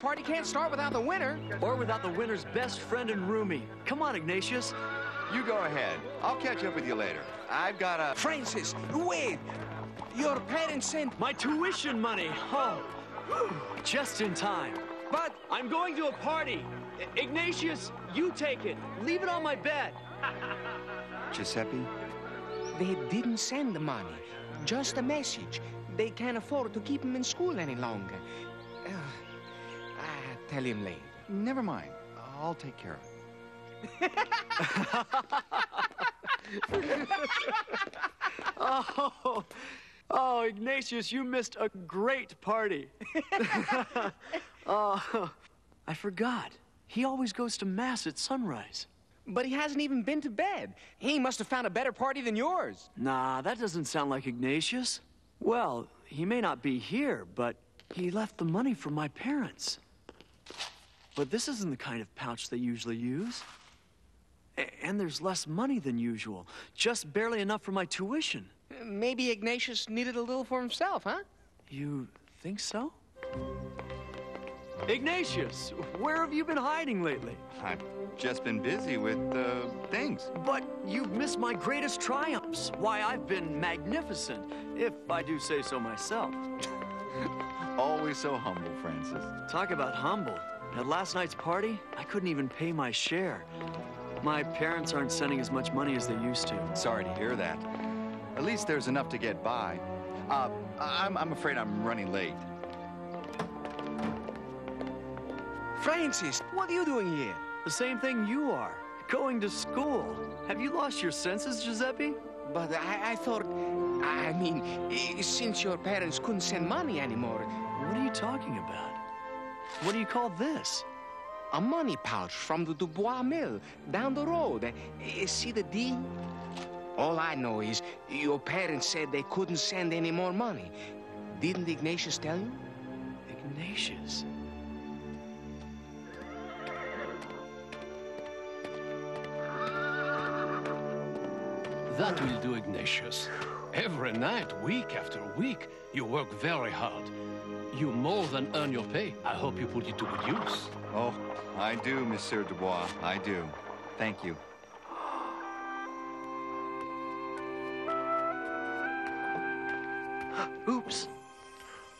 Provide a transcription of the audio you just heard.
Party can't start without the winner. Or without the winner's best friend and roomie. Come on, Ignatius. You go ahead. I'll catch up with you later. I've got a... Francis, wait! Your parents sent... My tuition money. Oh, just in time. But... I'm going to a party. Ignatius, you take it. Leave it on my bed. Giuseppe? They didn't send the money. Just a message. They can't afford to keep him in school any longer. I'll tell him later. Never mind. I'll take care of it. Oh, Ignatius, you missed a great party. I forgot. He always goes to Mass at sunrise. But he hasn't even been to bed. He must have found a better party than yours. Nah, that doesn't sound like Ignatius. Well, he may not be here, but he left the money for my parents. But this isn't the kind of pouch they usually use. And there's less money than usual. Just barely enough for my tuition. Maybe Ignatius needed a little for himself, huh? You think so? Ignatius, where have you been hiding lately? I've just been busy with, things. But you've missed my greatest triumphs. Why, I've been magnificent, if I do say so myself. Always so humble, Francis. Talk about humble. At last night's party, I couldn't even pay my share. My parents aren't sending as much money as they used to. Sorry to hear that. At least there's enough to get by. I'm afraid I'm running late. Francis, what are you doing here? The same thing you are. Going to school. Have you lost your senses, Giuseppe? But I thought... I mean, since your parents couldn't send money anymore... What are you talking about? What do you call this? A money pouch from the Dubois Mill, down the road. See the D? All I know is your parents said they couldn't send any more money. Didn't Ignatius tell you? Ignatius? That will do, Ignatius. Every night, week after week, you work very hard. You more than earn your pay. I hope you put it to good use. Oh, I do, Monsieur Dubois. I do. Thank you. Oops.